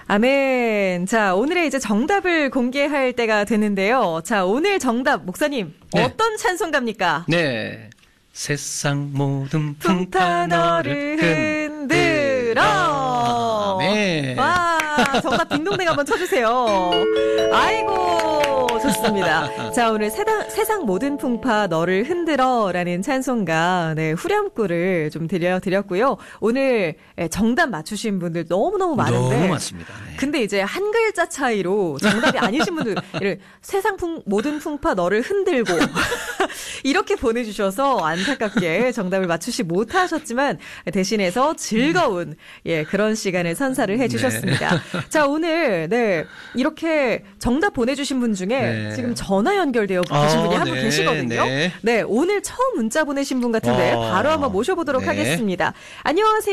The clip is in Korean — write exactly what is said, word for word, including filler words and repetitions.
아멘. 자, 오늘의 이제 정답을 공개할 때가 되는데요. 자, 오늘 정답 목사님 네. 어떤 찬송가입니까? 네. 세상 모든 풍파 풍파 너를 너를 흔들어. 네. 와, 정답 딩동댕 한번 쳐주세요. 아이고, 좋습니다. 자, 오늘 세상, 세상 모든 풍파 너를 흔들어 라는 찬송가, 네, 후렴구를 좀 들려드렸고요. 오늘 정답 맞추신 분들 너무너무 많은데. 너무 많습니다. 네. 근데 이제 한 글자 차이로 정답이 아니신 분들, 이를 세상 풍, 모든 풍파 너를 흔들고. 이렇게 보내주셔서 안타깝게 정답을 맞추시 못하셨지만 대신해서 즐거운 예 그런 시간을 선사를 해주셨습니다. 네. 자 오늘 네 이렇게 정답 보내주신 분 중에 네. 지금 전화 연결되어 계신 아, 분이 한 분 네, 계시거든요. 네. 네 오늘 처음 문자 보내신 분 같은데 어, 바로 한번 모셔보도록 네. 하겠습니다. 안녕하세요.